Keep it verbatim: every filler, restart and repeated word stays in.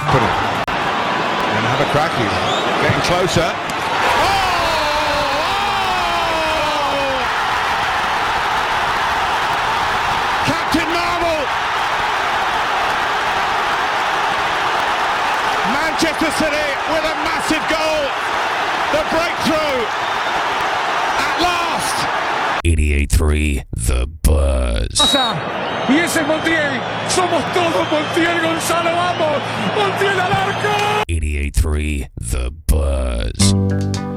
Put it. And have a crack. He's getting closer. Oh! Captain Marvel! Manchester City with a massive goal. The breakthrough. At last. eighty-eight three The Buzz. Y ese Montiel, somos todos Montiel, Gonzalo, vamos, Montiel al arco. eighty-eight three The Buzz.